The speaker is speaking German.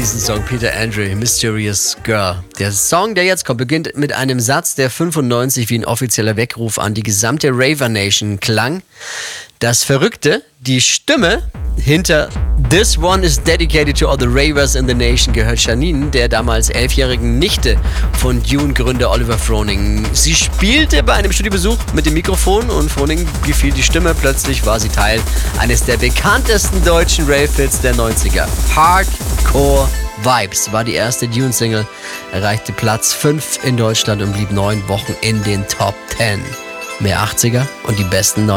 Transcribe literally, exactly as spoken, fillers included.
diesen Song, Peter Andre, Mysterious Girl. Der Song, der jetzt kommt, beginnt mit einem Satz, der fünfundneunzig wie ein offizieller Weckruf an die gesamte Raver Nation klang. Das Verrückte, die Stimme hinter This One is dedicated to all the Ravers in the Nation gehört Janine, der damals elfjährigen Nichte von Dune-Gründer Oliver Froning. Sie spielte bei einem Studiobesuch mit dem Mikrofon und Froning gefiel die Stimme. Plötzlich war sie Teil eines der bekanntesten deutschen Rave-Hits der neunziger. Hardcore Vibes war die erste Dune-Single, erreichte Platz fünf in Deutschland und blieb neun Wochen in den Top zehn. Mehr achtziger und die besten